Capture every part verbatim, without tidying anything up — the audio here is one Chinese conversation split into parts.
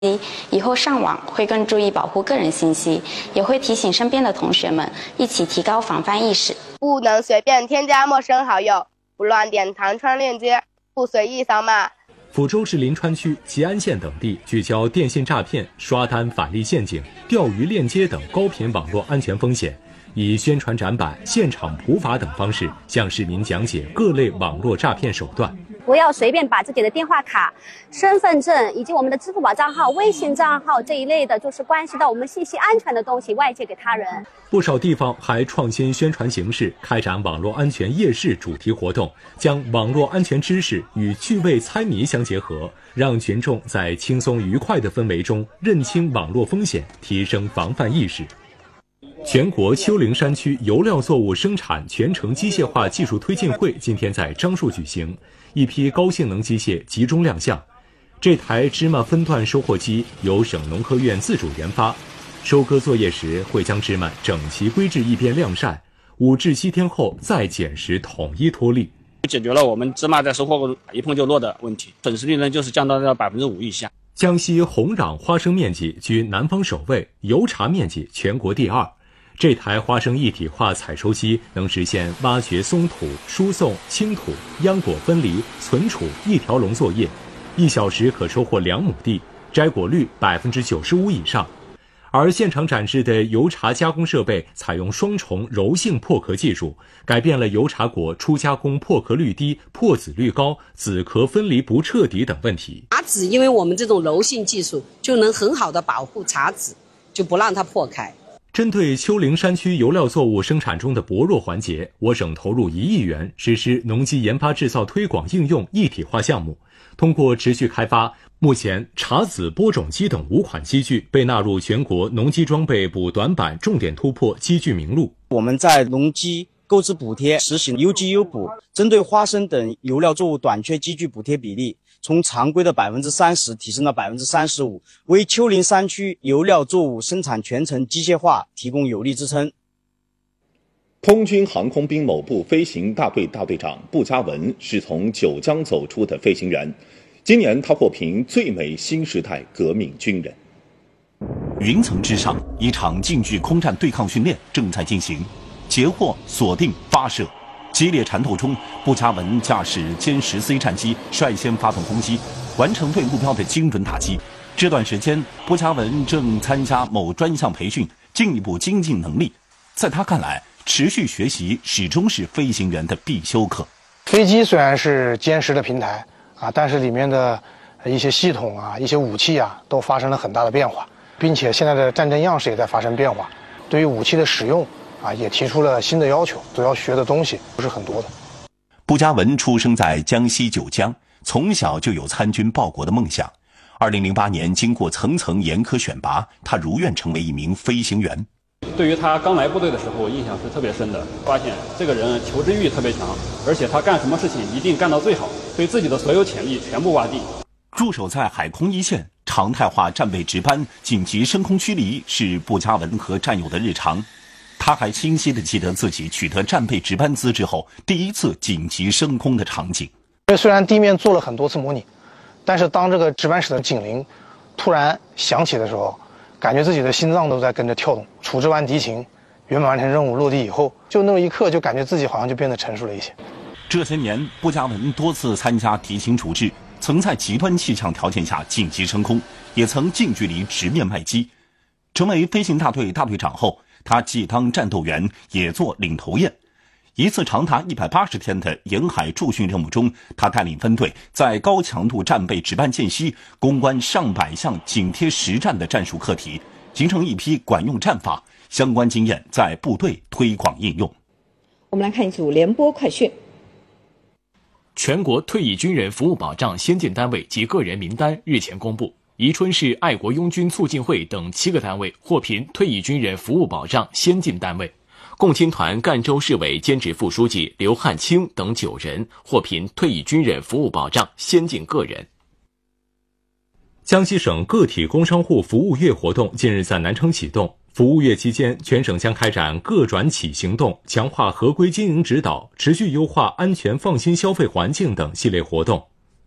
以后上网会更注意保护个人信息，也会提醒身边的同学们一起提高防范意识。 不能随便添加陌生好友，不乱点弹窗链接，不随意扫码。 抚州市临川区、吉安县等地聚焦电信诈骗、刷单返利陷阱、钓鱼链接等高频网络安全风险，以宣传展板、现场普法等方式向市民讲解各类网络诈骗手段。 不要随便把自己的电话卡、身份证以及我们的支付宝账号、微信账号这一类的，就是关系到我们信息安全的东西外借给他人。 不少地方还创新宣传形式，开展网络安全夜市主题活动，将网络安全知识与趣味猜谜相结合，让群众在轻松愉快的氛围中认清网络风险，提升防范意识。全国丘陵山区油料作物生产全程机械化技术推进会今天在樟树举行，一批高性能机械集中亮相。这台芝麻分段收获机由省农科院自主研发，收割作业时会将芝麻整齐归置一边晾晒，五至七天后再捡时统一脱粒， 解决了我们芝麻在收获过一碰就落的问题，损失率呢就是降到了百分之五以下。 江西红壤花生面积居南方首位，油茶面积全国第二。这台花生一体化采收机能实现挖掘松土、输送、清土、秧果分离、存储一条龙作业，一小时可收获两亩地，摘果率百分之九十五以上。而现场展示的油茶加工设备采用双重柔性破壳技术，改变了油茶果初加工破壳率低、破籽率高、籽壳分离不彻底等问题。 茶籽因为我们这种柔性技术，就能很好的保护茶籽，就不让它破开。 针对丘陵山区油料作物生产中的薄弱环节，我省投入一亿元实施农机研发制造推广应用一体化项目。通过持续开发，目前茶籽播种机等五款机具被纳入全国农机装备补短板重点突破机具名录。 我们在农机购置补贴实行优机优补，针对花生等油料作物短缺机具补贴比例从常规的百分之三十提升到百分之三十五，为丘陵山区油料作物生产全程机械化提供有力支撑。 空军航空兵某部飞行大队大队长步佳文是从九江走出的飞行员，今年他获评最美新时代革命军人。 云层之上，一场近距空战对抗训练正在进行，截获、锁定、发射。激烈缠斗中，步佳文驾驶歼十 C 战机率先发动攻击，完成对目标的精准打击。这段时间，步佳文正参加某专项培训，进一步精进能力。在他看来，持续学习始终是飞行员的必修课。 飞机虽然是歼十的平台啊，但是里面的一些系统啊、一些武器啊，都发生了很大的变化，并且现在的战争样式也在发生变化。对于武器的使用啊，也提出了新的要求，所要学的东西不是很多的。 步佳文出生在江西九江，从小就有参军报国的梦想。二零零八年，经过层层严苛选拔，他如愿成为一名飞行员。 对于他刚来部队的时候，印象是特别深的，发现这个人求知欲特别强，而且他干什么事情一定干到最好，对自己的所有潜力全部挖地。 驻守在海空一线，常态化战备值班、紧急升空驱离是步佳文和战友的日常。他还清晰地记得自己取得战备值班资质后第一次紧急升空的场景。 虽然地面做了很多次模拟，但是当这个值班室的警铃突然响起的时候，感觉自己的心脏都在跟着跳动。处置完敌情，圆满完成任务落地以后，就那么一刻，就感觉自己好像就变得成熟了一些。 这些年，步佳文多次参加敌情处置，曾在极端气象条件下紧急升空，也曾近距离直面麦机。成为飞行大队大队长后，他既当战斗员，也做领头雁。一次长达一百八十天的沿海驻训任务中，他带领分队在高强度战备值班间隙，攻关上百项紧贴实战的战术课题，形成一批管用战法，相关经验在部队推广应用。 我们来看一组联播快讯。 全国退役军人服务保障先进单位及个人名单日前公布，宜春市爱国拥军促进会等七个单位获评退役军人服务保障先进单位，共青团赣州市委兼职副书记刘汉清等九人获评退役军人服务保障先进个人。 江西省个体工商户服务月活动近日在南昌启动。服务月期间，全省将开展个转企行动、强化合规经营指导、持续优化安全放心消费环境等系列活动。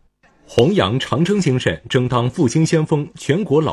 弘扬长征精神，争当复兴先锋，全国老